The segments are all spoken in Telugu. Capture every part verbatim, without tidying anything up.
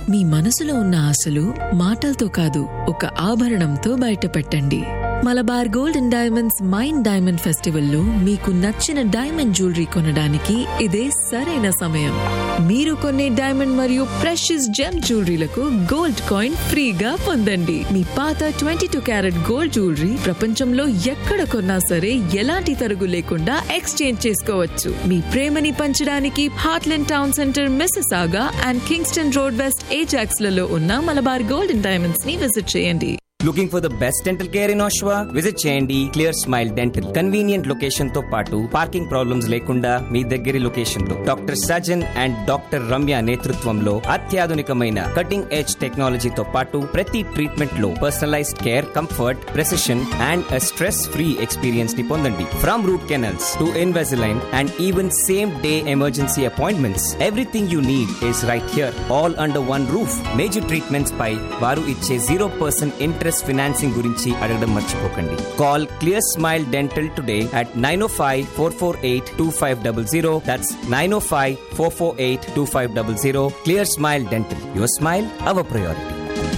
మీ మనసులో ఉన్న ఆశలు మాటలతో కాదు, ఒక ఆభరణంతో బయటపెట్టండి. Malabar gold and diamonds mind diamond ఫెస్టివల్లో మీకు నచ్చిన డైమండ్ జ్యువెలరీ కొనడానికి ఇదే సరైన సమయం. మీరు కొనే డైమండ్ మరియు ప్రెషియస్ జెమ్ జ్యువెలరీలకు గోల్డ్ కాయిన్ ఫ్రీగా పొందండి. మీ పాత twenty two carat gold jewellery ప్రపంచంలో ఎక్కడ కొన్నా సరే ఎలాంటి తరుగు లేకుండా ఎక్స్చేంజ్ చేసుకోవచ్చు. మీ ప్రేమని పంచడానికి Heartland town centre, మిసిసాగా and Kingston road west Ajax లలో ఉన్న మలబార్ గోల్డ్ అండ్ డైమండ్స్ ని విజిట్ చేయండి. Looking for the best dental care in Oshawa? Visit చేయండి Clear Smile Dental. Convenient location తో పాటు పార్కింగ్ ప్రాబ్లమ్స్ లేకుండా మీ దగ్గరి లొకేషన్ లో doctor Sajan and doctor Ramya నేతృత్వంలో అత్యాధునికమైన కటింగ్ ఎడ్జ్ టెక్నాలజీతో పాటు ప్రతి ట్రీట్మెంట్ లో personalised care, comfort, precision and a stress free experience ని పొందండి. From route canals to Invisalign and even same day emergency appointments, everything you need is right here, all under one roof. Major treatments పై వారు ఇచ్చే జీరో పర్సెంట్ ఇంట్రెస్ట్ ఫైనాన్సింగ్ గురించి అడగడం మర్చిపోకండి. Call clear smile dental today at nine oh five four four eight two five double zero. That's nine oh five four four eight two five double zero. Clear smile dental, your smile our priority.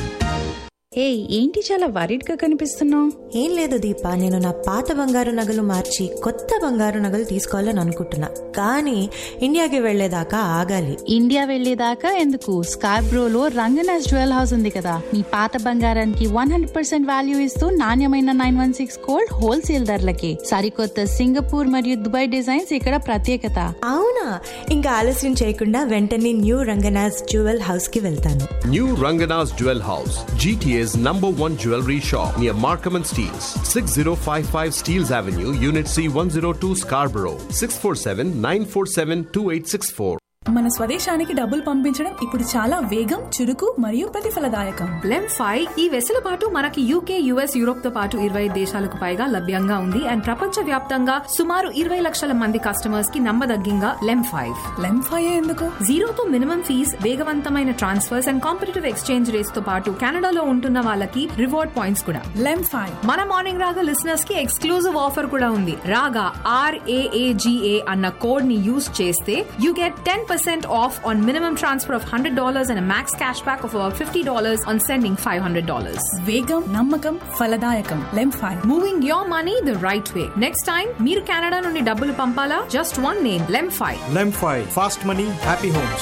ఏ ఏంటి చాలా వరీడ్ గా కనిపిస్తున్నావు? ఏం లేదు దీప, నేను నా పాత బంగారు నగలు మార్చి కొత్త బంగారు నగలు తీసుకోవాలని అనుకుంటున్నా. కానీ ఇండియాకి వెళ్లేదాకా ఆగాలి. ఇండియా వెళ్లేదాకా ఎందుకు? స్కార్బ్రోలో రంగనాథ్ జ్యువెల్ హౌస్ ఉంది కదా. మీ పాత బంగారానికి వన్ హండ్రెడ్ పర్సెంట్ వాల్యూ ఇస్తూ నాణ్యమైన nine one six gold wholesale ధరలకి. సరికొత్త సింగపూర్ మరియు దుబాయ్ డిజైన్స్ ఇక్కడ ప్రత్యేకత. అవునా? ఇంకా ఆలస్యం చేయకుండా వెంటనే న్యూ రంగనాథ్ జ్యువెల్ హౌస్ కి వెళ్తాను. New Ranganath jewel house, G T A's number one jewelry shop near Markham and Steels, six oh five five Steels Avenue, Unit C one oh two, Scarborough, six four seven nine four seven two eight six four. మన స్వదేశానికి డబ్బులు పంపించడం ఇప్పుడు చాలా వేగం, చురుకు మరియు ప్రతిఫలదాయకం. లెమ్ ఫైవ్ ఈ వెసులుబాటు మనకి యూకే, యుఎస్, యూరోప్ తో పాటు ఇరవై దేశాలకు పైగా లభ్యంగా ఉంది. అండ్ ప్రపంచ వ్యాప్తంగా సుమారు ఇరవై లక్షల మంది కస్టమర్స్ కి నమ్మదగ్గంగా లెమ్ ఫైవ్. లెమ్ ఫైవ్ ఎందుకు? జీరోతో మినిమం ఫీజ్, వేగవంతమైన transfers and competitive exchange rates తో పాటు కెనడాలో ఉంటున్న వాళ్ళకి రివార్డ్ పాయింట్స్ కూడా. లెమ్ ఫైవ్ మన మార్నింగ్ రాగా లిసనర్స్ కి ఎక్స్క్లూజివ్ ఆఫర్ కూడా ఉంది. రాగా are A A G A అన్న కోడ్ ని యూజ్ చేస్తే you get ten percent off on minimum transfer of one hundred dollars and a max cashback of about fifty dollars on sending five hundred dollars. వేగం, నమ్మకం, ఫలదాయకం. లెమ్ five, moving your money the right way. Next time మీరు కెనడా నుండి డబ్బులు పంపాలా? Just one name, లెమ్ five. లెమ్ five, fast money, happy homes.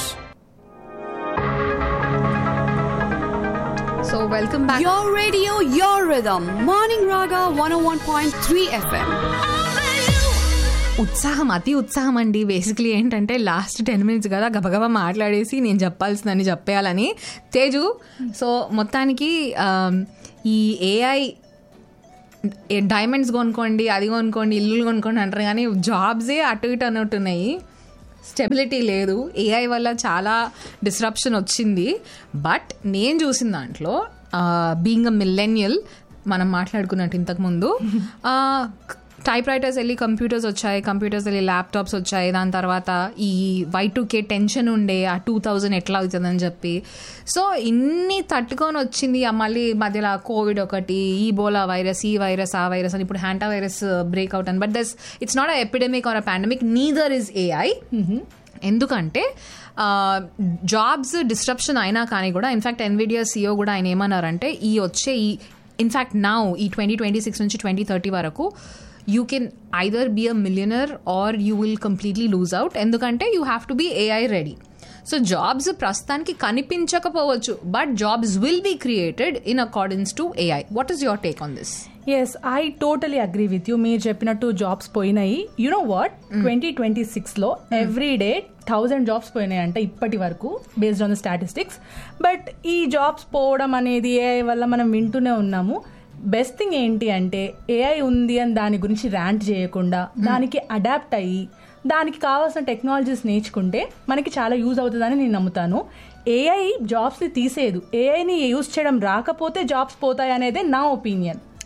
So welcome back. Your radio, your rhythm. Morning Raga one oh one point three F M. ఉత్సాహం, అతి ఉత్సాహం అండి. బేసిక్లీ ఏంటంటే లాస్ట్ టెన్ మినిట్స్ కదా గబగబా మాట్లాడేసి నేను చెప్పాల్సిందని చెప్పేయాలని తేజు. సో మొత్తానికి ఈ ఏఐ డైమండ్స్ కొనుక్కోండి, అది కొనుక్కోండి, ఇల్లులు కొనుక్కోండి అంటారు, కానీ జాబ్సే అటు ఇటు అన్నట్టున్నాయి. స్టెబిలిటీ లేదు. ఏఐ వల్ల చాలా డిస్రప్షన్ వచ్చింది. బట్ నేను చూసిన దాంట్లో బీయింగ్ అ మిల్లెనియల్, మనం మాట్లాడుకున్నట్టు ఇంతకుముందు టైప్ రైటర్స్ వెళ్ళి కంప్యూటర్స్ వచ్చాయి, కంప్యూటర్స్ వెళ్ళి ల్యాప్టాప్స్ వచ్చాయి. దాని తర్వాత ఈ వై టూ కే టెన్షన్ ఉండే ఆ టూ థౌజండ్ ఎట్లా అవుతుందని చెప్పి. సో ఇన్ని తట్టుకొని వచ్చింది. మళ్ళీ మధ్యలో కోవిడ్ ఒకటి, ఈబోలా వైరస్, ఈ వైరస్, ఆ వైరస్ అని, ఇప్పుడు హ్యాంటా వైరస్ బ్రేక్అవుట్ అని. But thus it's not a epidemic are a pandemic, neither is AI. ఎందుకంటే జాబ్స్ డిస్ట్రప్షన్ అయినా కానీ కూడా, ఇన్ఫ్యాక్ట్ ఎన్విడియా సిఇఓ కూడా ఆయన ఏమన్నారంటే ఈ వచ్చే ఈ ఇన్ఫ్యాక్ట్ నౌ ఈ ట్వంటీ ట్వంటీ సిక్స్ నుంచి ట్వంటీ థర్టీ వరకు you can either be a millionaire or you will completely lose out. ఎందుకంటే you have to be A I ready. So jobs ప్రస్తుతానికి కనిపించకపోవచ్చు, but jobs will be created in accordance to AI. What is your take on this? Yes, I totally agree with you. మీరు చెప్పినట్టు జాబ్స్ పోయినాయి. You know what, twenty twenty six లో ఎవ్రీ డే థౌజండ్ జాబ్స్ పోయినాయి అంటే ఇప్పటి వరకు, based on the statistics. But ఈ జాబ్స్ పోవడం అనేది ఏఐ వల్ల మనం వింటూనే ఉన్నాము. బెస్ట్ థింగ్ ఏంటి అంటే ఏఐ ఉంది అని దాని గురించి ర్యాంట్ చేయకుండా దానికి అడాప్ట్ అయ్యి దానికి కావాల్సిన టెక్నాలజీస్ నేర్చుకుంటే మనకి చాలా యూజ్ అవుతుందని నేను నమ్ముతాను. ఏఐ జాబ్స్ని తీసేయదు. ఏఐని యూజ్ చేయడం రాకపోతే జాబ్స్ పోతాయి అనేది నా opinion.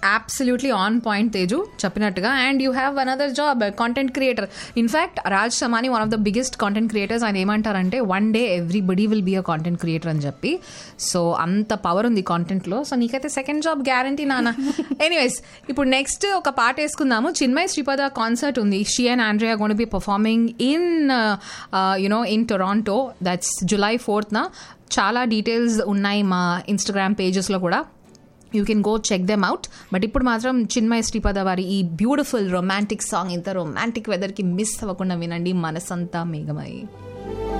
Absolutely on point Teju చెప్పినట్టుగా. And you have another job, content creator. In fact Raj సమాని one of the biggest content creators. ఆయన ఏమంటారంటే one day everybody will be a content creator అని చెప్పి. సో అంత పవర్ ఉంది కాంటెంట్లో. సో నీకైతే సెకండ్ జాబ్ గ్యారంటీ నాన్న. ఎనీవేస్, ఇప్పుడు నెక్స్ట్ ఒక పాట వేసుకుందాము. చిన్మయ్ శ్రీపద కాన్సర్ట్ ఉంది. She and Andrea gonna be performing in you know in Toronto. That's July ఫోర్త్న. చాలా డీటెయిల్స్ ఉన్నాయి మా ఇన్స్టాగ్రామ్ పేజెస్లో కూడా. You can go check them out. But ఇప్పుడు మాత్రం చిన్మయ్ శ్రీపద వారి ఈ బ్యూటిఫుల్ రొమాంటిక్ సాంగ్, ఇంత రొమాంటిక్ వెదర్కి మిస్ అవ్వకుండా వినండి, మనసంతా మేఘమై.